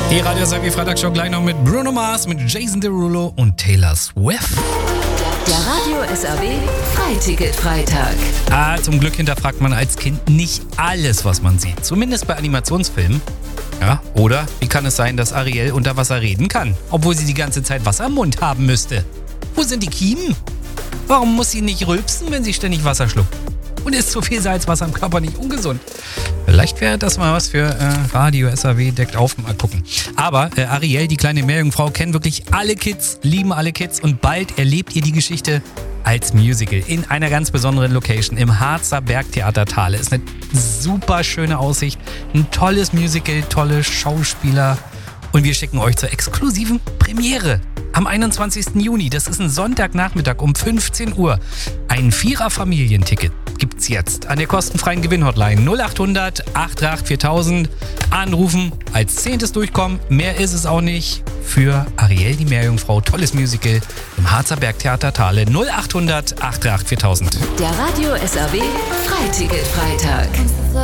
Die Radio SAW Freitagshow gleich noch mit Bruno Mars, mit Jason Derulo und Taylor Swift. Der Radio SAW Freiticket-Freitag. Zum Glück hinterfragt man als Kind nicht alles, was man sieht. Zumindest bei Animationsfilmen. Ja, oder wie kann es sein, dass Ariel unter Wasser reden kann, obwohl sie die ganze Zeit Wasser im Mund haben müsste? Wo sind die Kiemen? Warum muss sie nicht rülpsen, wenn sie ständig Wasser schluckt? Und ist zu viel Salzwasser im Körper nicht ungesund? Vielleicht wäre das mal was für Radio SAW deckt auf, mal gucken. Aber Ariel, die kleine Meerjungfrau, kennen wirklich alle Kids, lieben alle Kids und bald erlebt ihr die Geschichte als Musical in einer ganz besonderen Location im Harzer Bergtheater Thale. Ist eine super schöne Aussicht, ein tolles Musical, tolle Schauspieler und wir schicken euch zur exklusiven Premiere am 21. Juni. Das ist ein Sonntagnachmittag um 15 Uhr. Ein 4er-Familienticket gibt's jetzt an der kostenfreien Gewinnhotline 0800 838 4000. Anrufen, als 10. durchkommen. Mehr ist es auch nicht. Für Ariel, die Meerjungfrau, tolles Musical im Harzer Bergtheater Thale 0800 838 4000. Der Radio SAW Freiticket-Freitag.